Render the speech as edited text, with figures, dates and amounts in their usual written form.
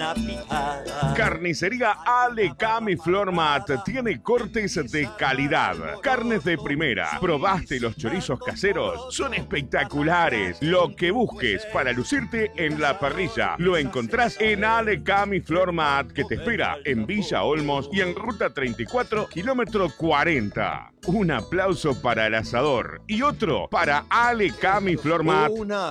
una picada. Carnicería Alecam y Flormat tiene cortes de calidad. Carnes de primera. ¿Probaste los chorizos caseros? Son espectaculares. Lo que busques para lucirte en la parrilla lo encontrás en Alecam y Flormat, que te espera en Villa Olmos y en Ruta 34, kilómetro 40. Un aplauso para el asador y otro para Alecam y Flormat. Una